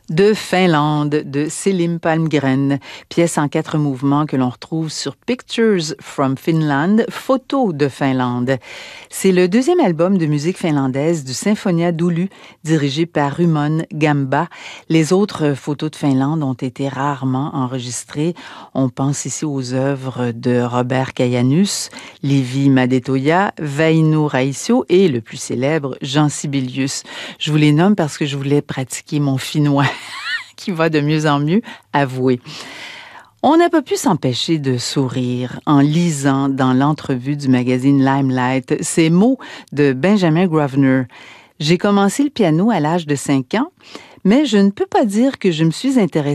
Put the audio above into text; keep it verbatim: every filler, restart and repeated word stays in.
de Finlande de Selim Palmgren, pièce en quatre mouvements que l'on retrouve sur Pictures from Finland, photos de Finlande. C'est le deuxième album de musique finlandaise du Sinfonia d'Oulu, dirigé par Rumon Gamba. Les autres photos de Finlande ont été rarement enregistrées. On pense ici aux œuvres de Robert Kajanus, Leevi Madetoja, Väinö Raisio et le plus célèbre, Jean Sibelius. Je vous les nomme parce que je voulais pratiquer mon finnois. Qui va de mieux en mieux, avouer. On n'a pas pu s'empêcher de sourire en lisant dans l'entrevue du magazine Limelight ces mots de Benjamin Grosvenor. J'ai commencé le piano à l'âge de cinq ans, mais je ne peux pas dire que je me suis intéressée